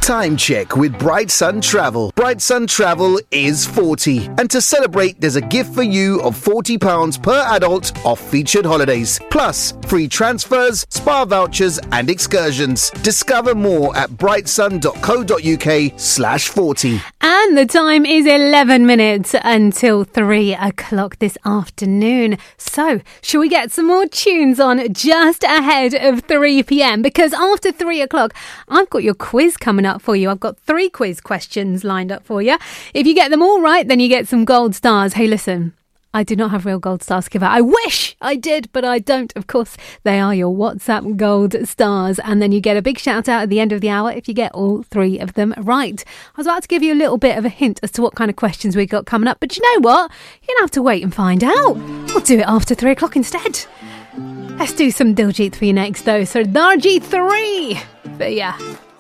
Time check with Bright Sun Travel. Bright Sun Travel is 40. And to celebrate, there's a gift for you of £40 per adult off featured holidays. Plus, free transfers, spa vouchers and excursions. Discover more at brightsun.co.uk/40. And the time is 11 minutes until 3 o'clock this afternoon. So, shall we get some more tunes on just ahead of 3 p.m? Because after 3 o'clock, I've got your quiz coming up for you. I've got 3 quiz questions lined up for you. If you get them all right, then you get some gold stars. Hey, listen, I do not have real gold stars to give out. I wish I did, but I don't. Of course, they are your WhatsApp gold stars. And then you get a big shout out at the end of the hour if you get all 3 of them right. I was about to give you a little bit of a hint as to what kind of questions we got coming up. But you know what? You're going to have to wait and find out. We'll do it after 3 o'clock instead. Let's do some Diljit for you next, though. So Diljit 3 for ya.